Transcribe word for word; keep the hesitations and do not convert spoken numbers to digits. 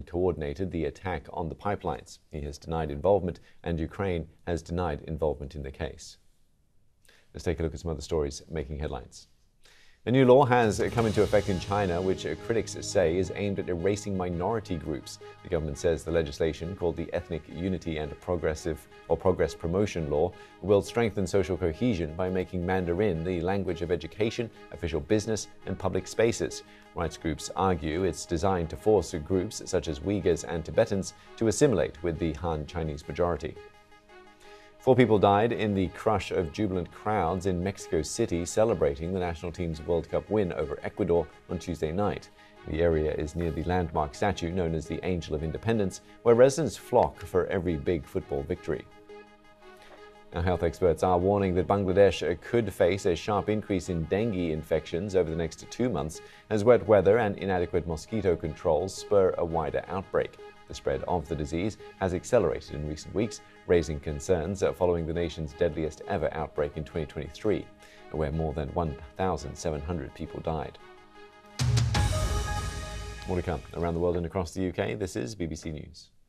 coordinated the attack on the pipelines. He has denied involvement, and Ukraine has denied involvement in the case. Let's take a look at some other stories making headlines. A new law has come into effect in China, which critics say is aimed at erasing minority groups. The government says the legislation, called the Ethnic Unity and Progressive or Progress Promotion Law, will strengthen social cohesion by making Mandarin the language of education, official business, and public spaces. Rights groups argue it's designed to force groups such as Uyghurs and Tibetans to assimilate with the Han Chinese majority. Four people died in the crush of jubilant crowds in Mexico City celebrating the national team's World Cup win over Ecuador on Tuesday night. The area is near the landmark statue known as the Angel of Independence, where residents flock for every big football victory. Now, health experts are warning that Bangladesh could face a sharp increase in dengue infections over the next two months as wet weather and inadequate mosquito controls spur a wider outbreak. The spread of the disease has accelerated in recent weeks, raising concerns following the nation's deadliest ever outbreak in twenty twenty-three, where more than one thousand seven hundred people died. More to come around the world and across the U K. This is B B C News.